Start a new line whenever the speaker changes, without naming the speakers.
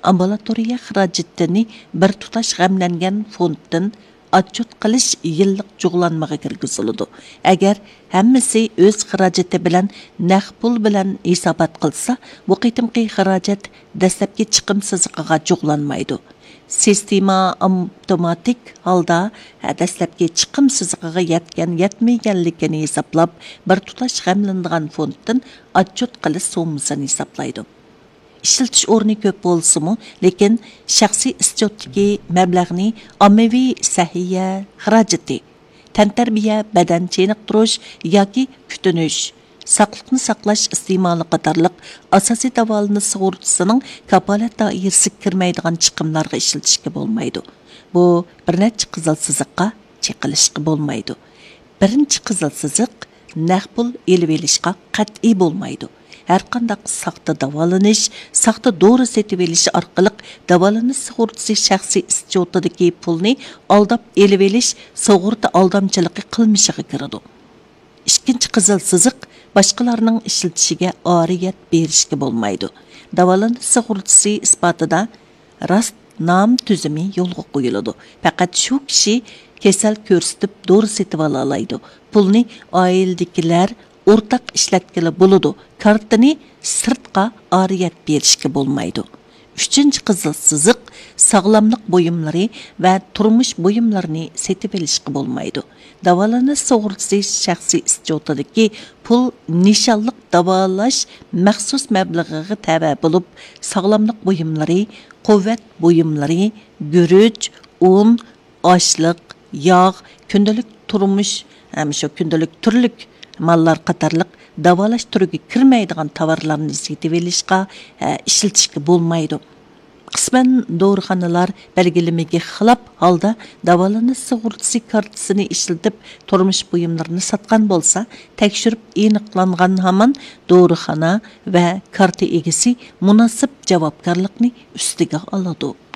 ambulatoriya xarajatini bir tutash g'amlangan fonddan отчет qilish yillik jug'lanmaga kirgiziladi. Agar hammasi o'z xarajati bilan naq pul bilan hisobot qilsa, bu qitimqi xarajat dastlabki chiqim siziqiga jug'lanmaydi. Sistema avtomatik holda dastlabki chiqim siziqiga yetmaganligini hisoblab, bir tutash g'amlanadigan fonddan отчет qilish summasini hisoblaydi. İşletiş o'rni ko'p bo'lsa-mu, lekin shaxsiy iste'dodga mablag'ni ommaviy sahiya xarajati, tantarbiya, badan cheniqtirish yoki kutinish, saqliqni saqlash iste'moli qatorliq asosiy davolanish sug'urtasining kafolat doirasiga kirmaydigan chiqimlarga ishlatishga bo'lmaydi. Bu bir necha qizil siziqqa cheqilishga bo'lmaydi. Birinchi qizil siziq naq pul elib olishga qat'iy bo'lmaydi. Her qandaq saxta davolanish, saxta dori setib elish orqali davolanish sug'urtasi shaxsiy iste'dodidagi pulni aldab elib elish sug'urta aldamchiligi qilmishiga kiradi. Ikkinchi qizil siziq boshqalarning ishlatishiga oriyat berishga bo'lmaydi. Davolanish sug'urtasi isbotida rast nom tuzumi yo'lga qo'yiladi. Faqat shu kishi kasal ko'rsatib dori setib ola oladi. Pulni oiladagilar o'rtaq ishlatgili bo'ladi. Kartini sirtqa oriyat berishga bo'lmaydi. Üçüncü qizil siziq sog'lomlik buyumlari va turmush buyumlarini setib olishga bo'lmaydi. Davolanish sug'urtasi shaxsiy iste'dodidagi pul nishonliq davolash maxsus mablag'iga tava bo'lib, sog'lomlik buyumlari, quvvat buyumlari, guruch, un, oshliq, yog', kundalik turmush, shu kundalik turlik mallar qatorliq davolash turiga kirmaydigan tovarlarni setib olishga, ishlatishga bo'lmaydi. Qisman dorixonalar belgilimiga xilof holda davolanish sug'urtasi kartasini ishlatib turmush buyumlarini sotgan bo'lsa, tekshirib aniqlangan hamon dorixona va karta egasi munosib javobgarlikni ustiga oladi.